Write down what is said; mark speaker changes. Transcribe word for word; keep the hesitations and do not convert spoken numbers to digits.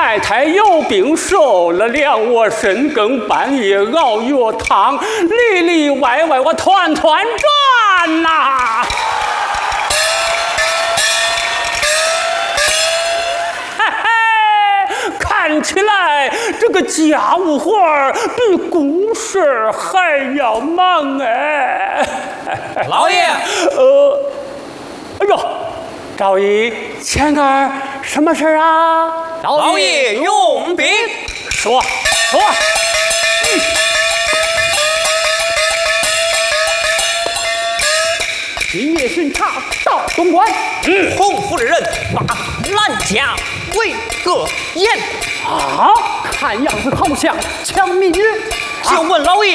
Speaker 1: 太太有病受了凉，我深更半夜熬药汤，里里外外我团团转呐、啊。看起来这个家务活儿比公事还要忙哎！
Speaker 2: 老爷，
Speaker 1: 呃，哎呦，赵姨，前儿什么事啊？
Speaker 2: 老爷用兵，
Speaker 1: 说说。嗯今夜巡查到东关，
Speaker 2: 嗯，洪夫人把兰家为个言
Speaker 1: 啊，看样子好像抢民女。
Speaker 2: 就问老爷。